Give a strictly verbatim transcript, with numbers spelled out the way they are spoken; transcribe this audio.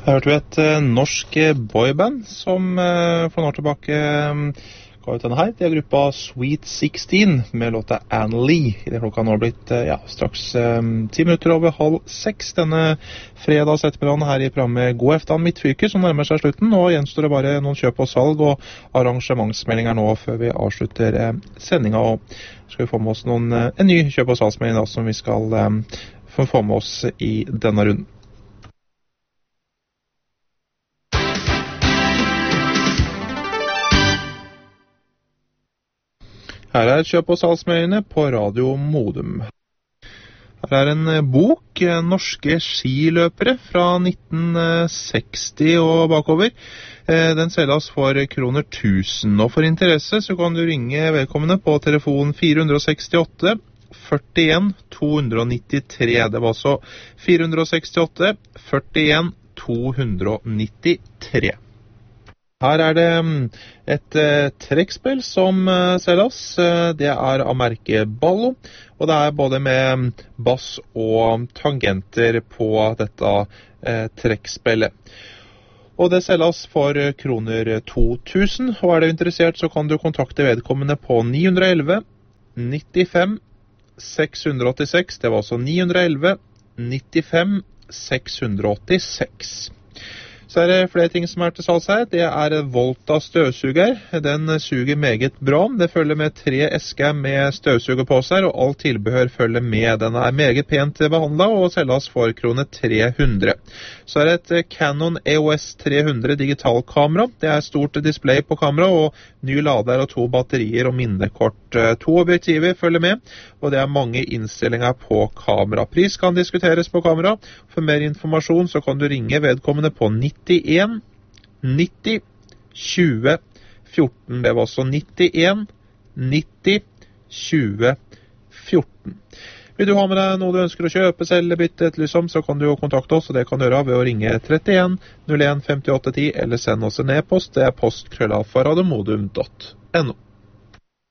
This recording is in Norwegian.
Her hørte vi et uh, norsk boyband som uh, for noen år tilbake um, ga ut denne her. Det er gruppa Sweet sixteen med låta Anne Lee. I det klokka nå har blitt uh, ja, straks um, ti minutter over halv seks denne fredags ettermiddagen her i programmet God eftan Midtfylke som nærmer seg slutten. Og gjenstår det bare noen kjøp og salg og arrangementsmeldinger nå før vi avslutter uh, sendinga. Og skal vi få med oss noen, uh, en ny kjøp og salgsmelding da, som vi skal um, få med oss i denne runden. Her er kjøp og salgsmeldingene på Radio Modum. Her er en bok, Norske skiløpere fra nitten seksti og bakover. Den selges for kroner tusen, og for interesse så kan du ringe vedkommende på telefon fire seks åtte førtien to nittitre. Det var altså fire seks åtte førtien to nittitre. Her er det et uh, trekkspill som uh, selges. Uh, det er av merket Ballo, og det er både med bass og tangenter på dette uh, trekkspillet. Og det selges for kroner to tusen, og er du interessert så kan du kontakte vedkommende på ni ett ett nittifem seks åttiseks. Det var altså ni ett ett nittifem seks åttiseks. Så er det flere ting som er til salgs her. Det er Volta støvsuger. Den suger meget bra. Det følger med tre esker med støvsuger på seg, og alt tilbehør følger med. Den er meget pent behandlet og selges for kroner tre hundre. Så er det et Canon E O S tre hundre digitalkamera. Det er stort display på kamera, og ny lader og to batterier og minnekort. To objektiver følger med, og det er mange innstillinger på kamera. Pris kan diskuteres på kamera. For mer informasjon så kan du ringe vedkommende på nittien nitti tjue fjorten. Det var altså nittien nitti tjue fjorten. Vil du ha med deg noe du ønsker å kjøpe, selge, bytte et lysom, så kan du jo kontakte oss, og det kan du gjøre ved å ringe trettien null en femtiåtte ti, eller send oss en e-post. Det er postkrølla for radiomodum punktum no.